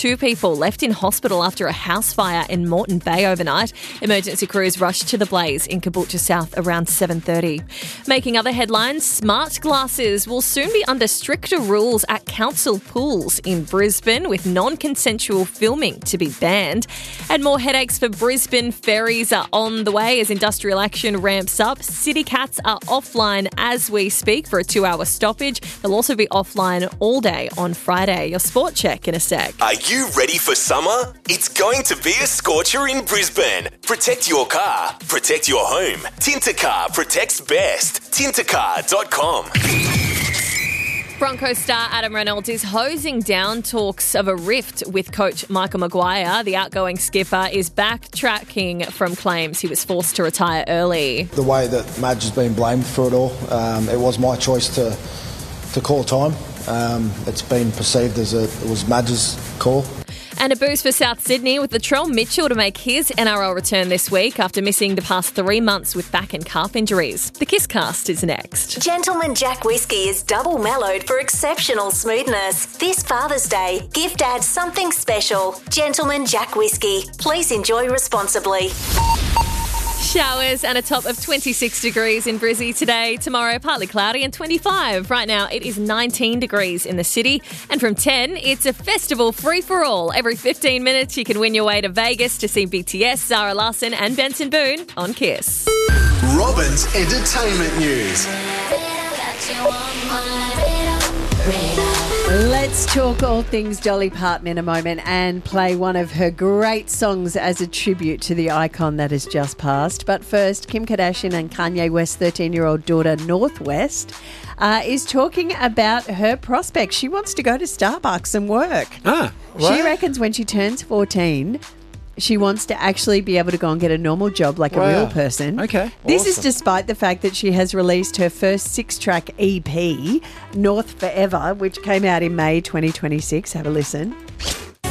2 people left in hospital after a house fire in Moreton Bay overnight. Emergency crews rushed to the blaze in Caboolture South around 7:30. Making other headlines, smart glasses will soon be under stricter rules at council pools in Brisbane, with non-consensual filming to be banned. And more headaches for Brisbane. Ferries are on the way as industrial action ramps up. City Cats are offline as we speak for a 2-hour stoppage. They'll also be offline all day on Friday. Your sport check in a sec. Are you ready for summer? It's going to be a scorcher in Brisbane. Protect your car. Protect your home. Tintercar protects best. Tintercar.com. Broncos star Adam Reynolds is hosing down talks of a rift with coach Michael Maguire. The outgoing skipper is backtracking from claims he was forced to retire early. The way that Madge has been blamed for it all, it was my choice to call time. It's been perceived as it was Madge's call. And a boost for South Sydney with Latrell Mitchell to make his NRL return this week after missing the past 3 months with back and calf injuries. The Kiss Cast is next. Gentleman Jack Whiskey is double mellowed for exceptional smoothness. This Father's Day, give Dad something special. Gentleman Jack Whiskey. Please enjoy responsibly. Showers and a top of 26 degrees in Brizzy today. Tomorrow, partly cloudy and 25. Right now, it is 19 degrees in the city. And from 10, it's a festival free-for-all. Every 15 minutes, you can win your way to Vegas to see BTS, Zara Larsson and Benson Boone on Kiss. Robin's Entertainment News. Let's talk all things Dolly Parton in a moment and play one of her great songs as a tribute to the icon that has just passed. But first, Kim Kardashian and Kanye West's 13-year-old daughter, Northwest, is talking about her prospects. She wants to go to Starbucks and work. She reckons when she turns 14... she wants to actually be able to go and get a normal job like a real person. Okay. This is despite the fact that she has released her first 6-track EP, North Forever, which came out in May 2026. Have a listen.